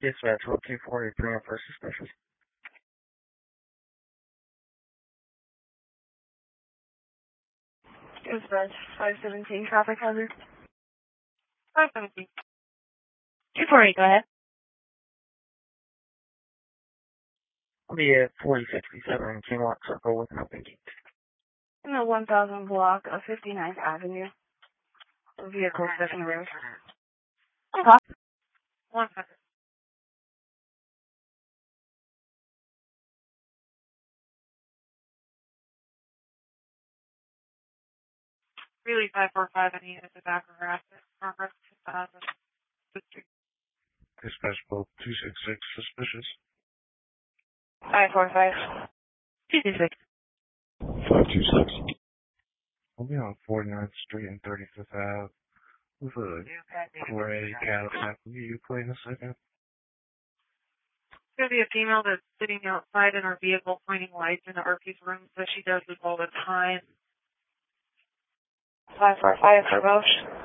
Dispatch, roll 243 for suspicious. Dispatch, 517, traffic hazard. 517. 248, go ahead. I'll be at 4067 Kinlock Circle with an open gate. In the 1000 block of 59th Avenue. The vehicle is in the road. Okay. 1 second. Really 545, I need at the back of her asset. Progress 2000. Dispatch, both 266 suspicious. 545. 226. 526. I'll be on 49th Street and 35th Ave with a gray Cadillac. Will you play in a second? It's going to be a female that's sitting outside in her vehicle pointing lights into Arpie's room, so she does this all the time. 545 for both.